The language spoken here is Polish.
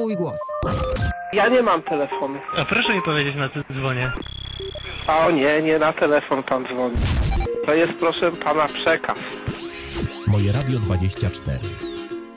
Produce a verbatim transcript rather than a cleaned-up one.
swój głos. Ja nie mam telefonu. A proszę mi powiedzieć, na co dzwonię. A o nie, nie na telefon pan dzwoni. To jest, proszę pana, przekaz. Moje Radio dwadzieścia cztery.